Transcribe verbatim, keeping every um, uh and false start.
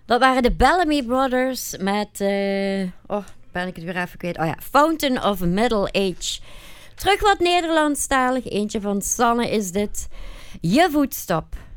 Dat waren de Bellamy Brothers met... Uh, oh, ben ik het weer even kwijt. Oh ja, Fountain of Middle Age. Terug wat Nederlandstalig. Eentje van Sanne is dit. Je voetstap.